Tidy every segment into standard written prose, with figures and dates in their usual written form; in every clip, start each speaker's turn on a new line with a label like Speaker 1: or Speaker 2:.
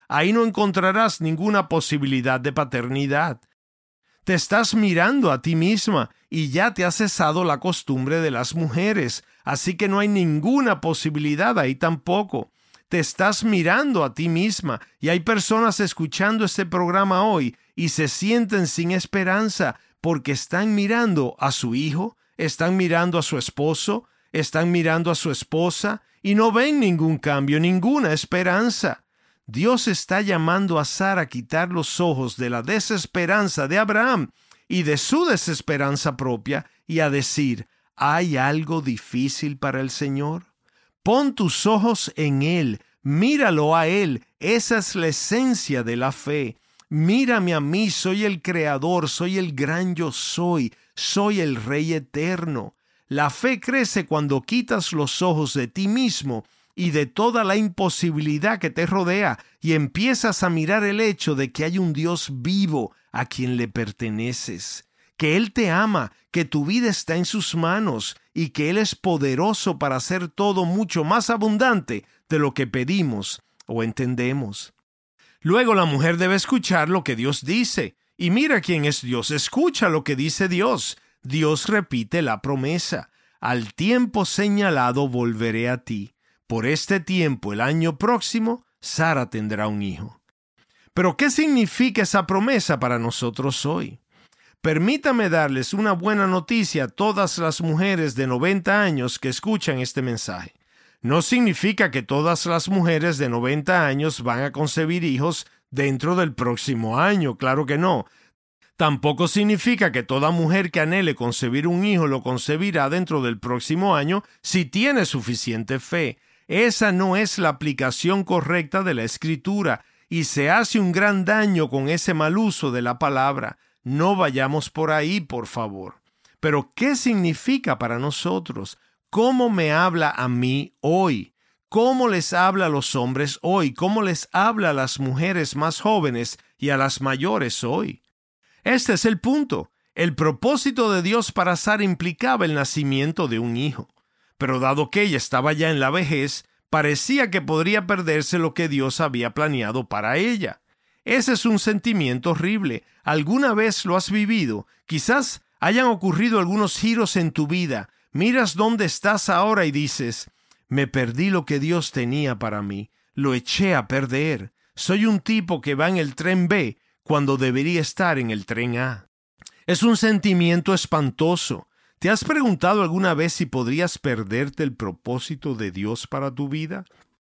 Speaker 1: Ahí no encontrarás ninguna posibilidad de paternidad. Te estás mirando a ti misma y ya te ha cesado la costumbre de las mujeres, así que no hay ninguna posibilidad ahí tampoco. Te estás mirando a ti misma y hay personas escuchando este programa hoy y se sienten sin esperanza porque están mirando a su hijo, están mirando a su esposo, están mirando a su esposa y no ven ningún cambio, ninguna esperanza. Dios está llamando a Sara a quitar los ojos de la desesperanza de Abraham y de su desesperanza propia y a decir, ¿hay algo difícil para el Señor? Pon tus ojos en Él, míralo a Él, esa es la esencia de la fe. Mírame a mí, soy el Creador, soy el gran yo soy el Rey eterno. La fe crece cuando quitas los ojos de ti mismo y de toda la imposibilidad que te rodea y empiezas a mirar el hecho de que hay un Dios vivo a quien le perteneces, que Él te ama, que tu vida está en sus manos y que Él es poderoso para hacer todo mucho más abundante de lo que pedimos o entendemos. Luego la mujer debe escuchar lo que Dios dice. Y mira quién es Dios, escucha lo que dice Dios. Dios repite la promesa: al tiempo señalado volveré a ti. Por este tiempo, el año próximo, Sara tendrá un hijo. Pero, ¿qué significa esa promesa para nosotros hoy? Permítame darles una buena noticia a todas las mujeres de 90 años que escuchan este mensaje. No significa que todas las mujeres de 90 años van a concebir hijos dentro del próximo año, claro que no. Tampoco significa que toda mujer que anhele concebir un hijo lo concebirá dentro del próximo año si tiene suficiente fe. Esa no es la aplicación correcta de la Escritura y se hace un gran daño con ese mal uso de la palabra. No vayamos por ahí, por favor. Pero, ¿qué significa para nosotros? ¿Cómo me habla a mí hoy? ¿Cómo les habla a los hombres hoy? ¿Cómo les habla a las mujeres más jóvenes y a las mayores hoy? Este es el punto. El propósito de Dios para Sara implicaba el nacimiento de un hijo. Pero dado que ella estaba ya en la vejez, parecía que podría perderse lo que Dios había planeado para ella. Ese es un sentimiento horrible. ¿Alguna vez lo has vivido? Quizás hayan ocurrido algunos giros en tu vida. Miras dónde estás ahora y dices, me perdí lo que Dios tenía para mí. Lo eché a perder. Soy un tipo que va en el tren B cuando debería estar en el tren A. Es un sentimiento espantoso. ¿Te has preguntado alguna vez si podrías perderte el propósito de Dios para tu vida?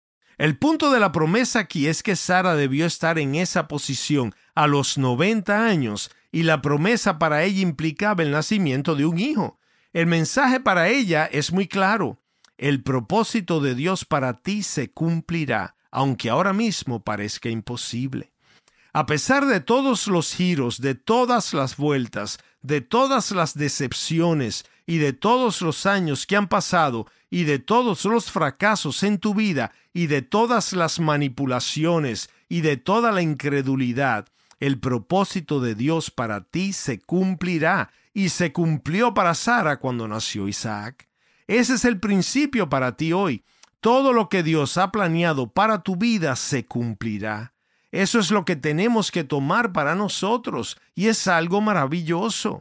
Speaker 1: El punto de la promesa aquí es que Sara debió estar en esa posición a los 90 años y la promesa para ella implicaba el nacimiento de un hijo. El mensaje para ella es muy claro. El propósito de Dios para ti se cumplirá, aunque ahora mismo parezca imposible. A pesar de todos los giros, de todas las vueltas, de todas las decepciones y de todos los años que han pasado y de todos los fracasos en tu vida y de todas las manipulaciones y de toda la incredulidad, el propósito de Dios para ti se cumplirá y se cumplió para Sara cuando nació Isaac. Ese es el principio para ti hoy. Todo lo que Dios ha planeado para tu vida se cumplirá. Eso es lo que tenemos que tomar para nosotros y es algo maravilloso.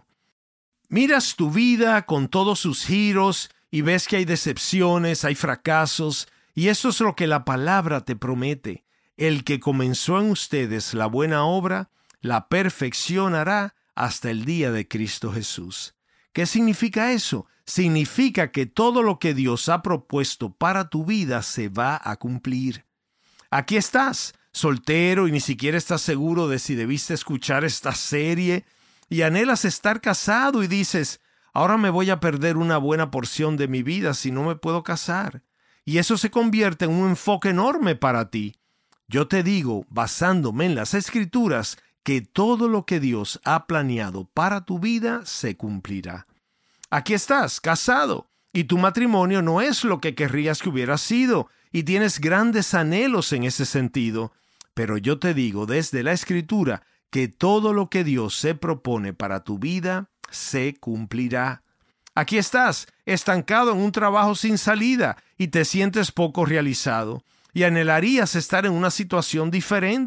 Speaker 1: Miras tu vida con todos sus giros y ves que hay decepciones, hay fracasos, y eso es lo que la palabra te promete. El que comenzó en ustedes la buena obra, la perfeccionará hasta el día de Cristo Jesús. ¿Qué significa eso? Significa que todo lo que Dios ha propuesto para tu vida se va a cumplir. Aquí estás, soltero y ni siquiera estás seguro de si debiste escuchar esta serie y anhelas estar casado y dices, ahora me voy a perder una buena porción de mi vida si no me puedo casar. Y eso se convierte en un enfoque enorme para ti. Yo te digo, basándome en las Escrituras, que todo lo que Dios ha planeado para tu vida se cumplirá. Aquí estás, casado, y tu matrimonio no es lo que querrías que hubiera sido, y tienes grandes anhelos en ese sentido. Pero yo te digo desde la Escritura que todo lo que Dios se propone para tu vida se cumplirá. Aquí estás, estancado en un trabajo sin salida y te sientes poco realizado y anhelarías estar en una situación diferente.